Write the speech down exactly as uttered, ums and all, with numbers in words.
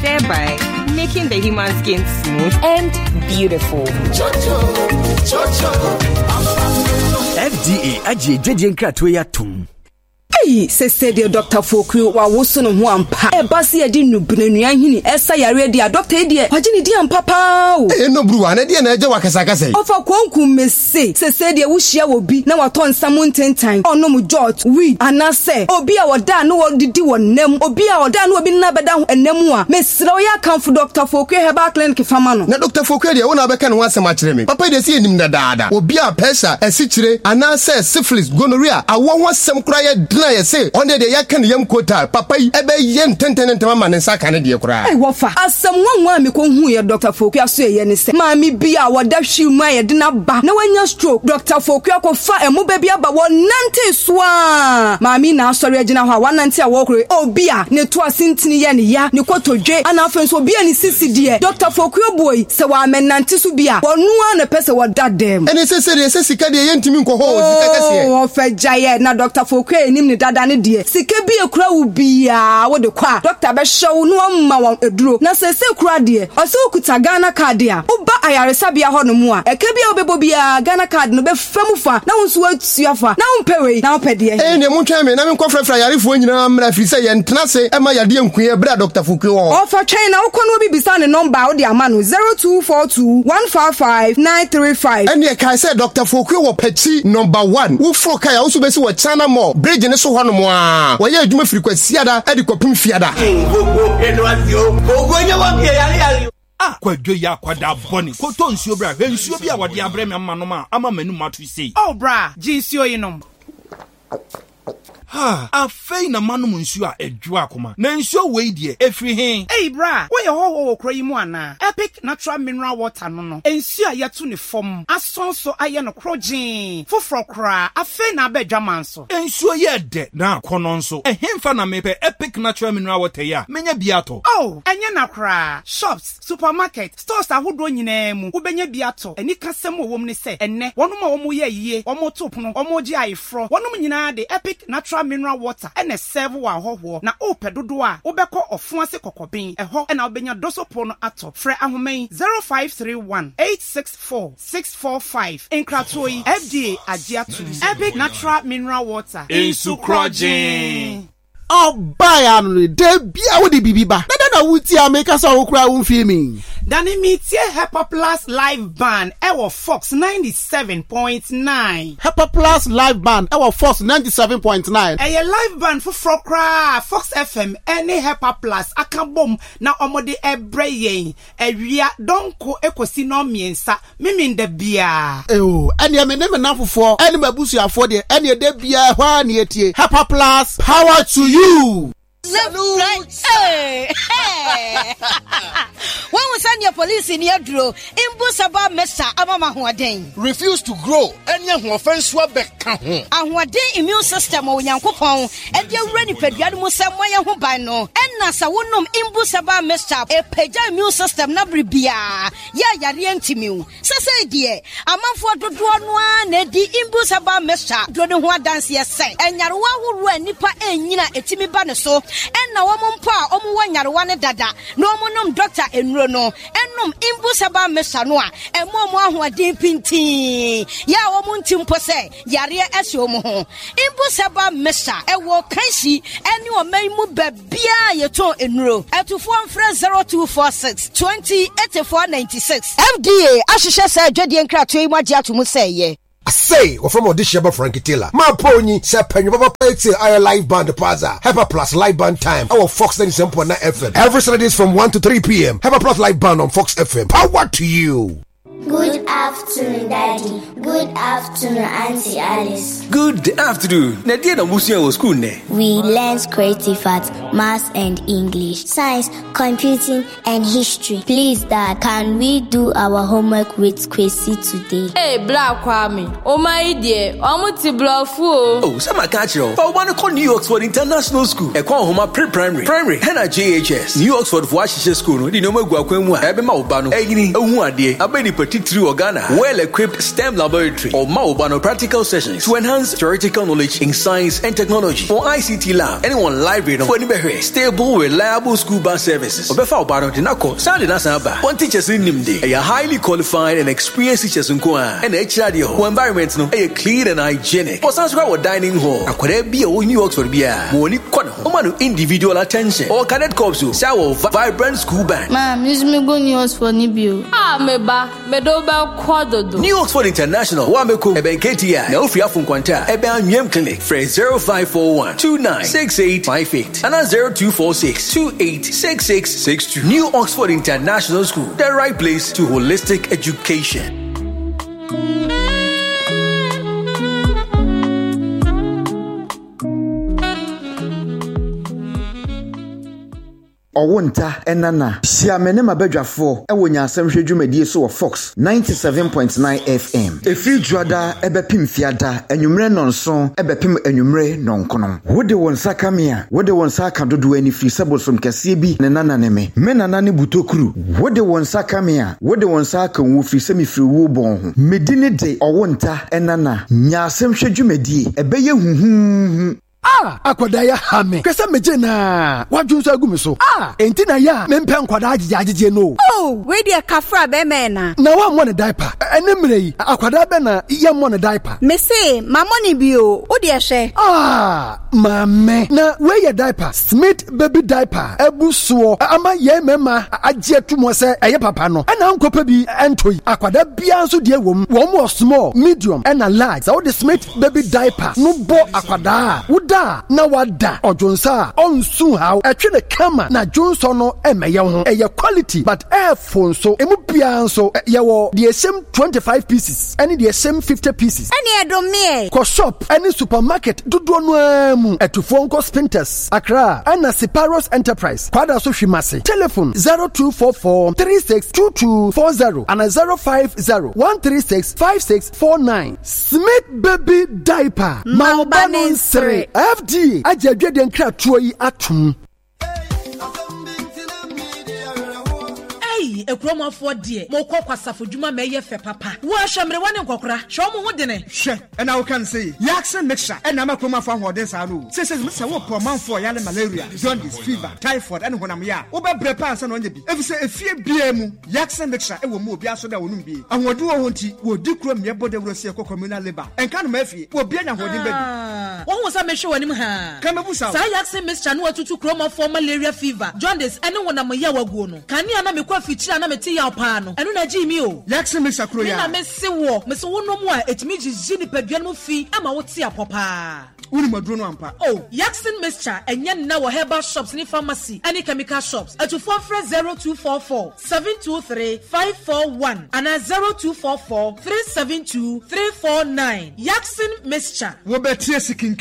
thereby making the human skin smooth and beautiful. F D A aje jeje nkratoe ya tum. Hey, se se de Doctor Foku wa woso no ho ampa. E ba se yedi nubnanua hini esa yare dia doctor die. Waje ni dia ampa pa o. Eh no bruwa na dia na eje wakasa kasa. Ofa kwanku mese. Se se de wo hia wo bi na waton samu ntentan. Ono mu George we anase. Obi a woda no wodidi wonam. Obi a woda no obi na beda enam a. Mesra wo ya kanfo Doctor Foku Herbal Clinic fama no. Na Doctor Foku de wo na beka no asem a kire me. Papa de se enim na daada. Obi a pressure esichire anase syphilis gonorrhea awo ho asem kura ye na ye say on the ya kan yam kota papa yi ebe ye ntenten ntema ma ne saka ne de kura. Eh wofa asem wanwa me ko hu ye Doctor Foku aso ye ne se maami bi a woda hwimu a ye de na ba na wanya stroke Doctor Foku akofa emu ba bi aba wonante so a maami na asori agina ho a wonante a wokure obi a ne to asintini ye ne ya ne kotodwe ana afen so obi a ne sisi de Doctor Foku boy se wa menante so bi a wonu a ne pese woda dem ene se se de se sika de ye ntimi nko ho sika kase o fa jaye na Doctor Foku enim ne dada ne de sika bi ekura wo bia wo de kwa doctor be show no amma won eduro na se se kura de o se okuta Ghana card a uba ayaresa bia ho no mu a eke bia obebo bia Ghana card no be famu fa na won so atua fa na won pewe na won pede eh ne montwa me na me nkofrafra yarefo nyina mra firi se ye ntena se e ma yade enkuye bra Doctor Foku wo o fa twen na wokọ no bi bisa ne number wo de ama no zero two four two one five five nine three five and ye kai say Doctor Foku wo pachi number one wo fro kai wo so be se wo China Mall bridge ne so ho no mo a wo ye adwuma firi kwasiada e de kopim fiada Ah, kwadwo ya kwada boni. Koto nsuo bra, hwe nsuo bi a wode abrɛ me amma no ma, ama manu matu sei. Oh bra, ji nsuo yi nom. Ha, afei na manu nsuo a edwo akoma. Na nsuo wei de efiri hen. Hey bra, wo ye ho wo kro yi mu ana. Epic natural mineral water no no. Nsuo a yetu ne fom. Asonso aye no krogin. Foforo kra, afei na abadwa manso. Nsuo ye de na akono nso. Ehemfa na mepe Epic natural mineral water ya. Menya biato. Oh, enye na kra. Shops, supermarket, stores ahodo nyina mu. Ubenya biato. Eni kasem wo wom ne se. Enne, wonum a wo ye yiye, wo top no, wo gi ayefro. Wonum nyina de Epic natural mineral water and a serve wa hoho na ope dodo a obekọ ofun ase kokobin eho na obenya dosopo no ato frɛ ahoman zero five three one eight six four six four five Nkratoi F D A agiatu Epic natural mineral water Insukrogin. Oh, buy annually, de bia wo di bibiba. Na na wuti ameka so okra wo filming. Dani mitie Hepa Plus live band ewo Fox ninety-seven point nine. Hepa Plus live band ewo Fox ninety-seven point nine. Eye live band for Frokra Fox F M any Hepa Plus akabom na omode ebre yen. Ewia donko ekosi no miensa mimi nde bia. Eh o, ene me ne me nanfofo, ene mabusuafo de, ene de bia hwa na etie. Hepa Plus, power to you. You. Salute. Hey, hey. When we send your police in your draw, Imbusaba Mesa Amama Huaden. Refuse to grow, and young offense wabek can. And what day immune system or young coupon, and your ready pediatric somewhere who by no, and Nasa wonum Imbusaba Mesa, a peja immune system nabribia. Ya yarientimu. Sasa dear, a month for the one, Nedi Imbusaba Mesa, Drodon Hua dance yes, and Yarwa who run Nipa and Nina etimi banaso. And now one pa omu wanyar one dada no monum doctor enrono enum imbusaba mesanoa and momo ho adin pinti ya omunti mpose yare ese omu ho imbusaba mesa ewo kansi eni o maimu babia yeto enro atufo mfre zero two four six two zero eight four nine six F D A ahihye se dwede nkrato yi magia to mu seye. I say, or from audition by Frankie Taylor. My pony, Sepen, Papa Pete, our live band, the Plaza, Hepa Plus live band time, our Fox ninety-seven point nine F M. Every Saturdays from one to three p.m. Hepa Plus live band on Fox F M. Power to you. Good afternoon, Daddy. Good afternoon, Auntie Alice. Good afternoon. Nadia na musia was school ne. We learn creative arts, maths and English, science, computing and history. Please, Dad, can we do our homework with Kwesi today? Hey, Black Kwame. Oh my dear, omuti bluff. Oh, some I catch you. But one called New Oxford International School. A call home pre-primary, primary, and J H S. New Oxford for Washisha School. The no more Guaquemwa, Ebema Ubano, Egini, Omuade, Abeni Titri or Ghana, well-equipped STEM laboratory or Maubano practical sessions to enhance theoretical knowledge in science and technology. For I C T lab, anyone library for anybody, stable, reliable school bus services. Obefa Obano Dinako, Sunday Nasaba. One teachers in Nimde, a highly qualified and experienced teachers in Kwa, and H R D O, environment no, a clean and hygienic. For Sanskra or dining hall, a could be a New York for beer, Moni Kono, Omanu individual attention, or cadet corps, Sawo, vibrant school band. Ma'am, use me go New York for Nibio. Ah, meba, medoba quadodo. New Oxford International, Wameko, Eben K T I, Neofia Funquanta, Eben Yem Clinic, Fresh zero five four one two nine six eight five eight, and zero two four six two eight six six six two. New Oxford International School, the right place to holistic education. Owonta enana siamene mabadwafo ewo nyasem hwedwumadie so wo Fox ninety-seven point nine F M efi dwada ebepim fiada enwumre nonso ebepim enwumre nonkono wode won sakamia wode won saka dodo ani fi sabosom kase bi ne nana ne me me nana ne butokuru wode won sakamia wode won saka wo fi semi firi wo bon ho medine de owonta enana nyasem hwedwumadie ebeye huhuhu. Ah, akwadaya hame. Kwesa meje na wadwunso agumi so. Ah, enti na ya mempe nkwada agije agije no. Oh, we dia kafra be me na. Na wa mo ne diaper. Ene mre yi akwada be na ya mo ne diaper. Me say, mama ni bio, wo dia hwe. Ah, mame. Na we ya diaper. Smith baby diaper. Ebusuo. Ama ye mema agije tumo se eye papa no. Ana nkopa bi entoi. Akwada bia nso de wom. Wom was small, medium, and a large. So the Smith baby diaper. No bo akwada. Uda na wada ojonsa onsu haw etwe kama na jonso no emeye ho eye quality but airphone so emu bia nso ye wo the same twenty-five pieces any the same fifty pieces any edomie ko shop any supermarket dodo no amu etufo nko Spinters Accra ana Siparos Enterprise kwada so hwimase telephone zero two four four three six two two four zero and zero five zero one three six five six four nine. Smith baby diaper Maubane Sre F D ajadwe den kra tuo yi atum. Hey, ekromafo de mo kɔ kwasafo dwuma mɛyɛ fɛ papa wo ahwɛmre wone nkɔkora hwɛ mo ho de ne hwɛ ɛna wo kan say Yaksen mixture ɛna ma kromafo ahoɔden saa no sɛ sɛ sɛ wo pɔ manfo yale malaria jaundice fever typhoid ɛne honam ya wo bɛbrɛ pa ansa na onye bi efisɛ efie bia mu Yaksen mixture ɛwɔ mu obi aso da wonum bi ahoɔden wo ho nti wo di krom yɛ bɔde wuro sie kɔ communal labor ɛnka no mafie wo bia nya ahoɔden ba bi wo ho sa mehwe wanim ha ka mebu sa sa Yaksen mixture no atutu kromafo malaria fever jaundice ɛne honam ya waguo no kania na mekɔ afikyira na meti ya pa no enu na gi mi o Yaksen mixture kro ya na me se wo me se wo no mu a etimi gigi ni padua no fi ama wo te apopa uni maduro no ampa oh Yaksen mixture enye na wo herbal shops ni pharmacy any chemical shops atufo frɛ zero two four four seven two three five four one and zero two four four three seven two three four nine Yaksen mixture wo betie sikin